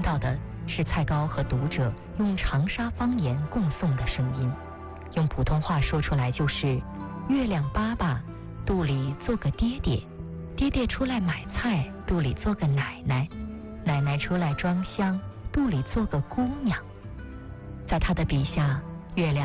到的是蔡高和读者用长沙方言共诵的声音，用普通话说出来就是月亮爸爸肚里做个爹爹，爹爹出来买菜肚里做个奶奶，奶奶出来装箱肚里做个姑娘。在他的笔下，月亮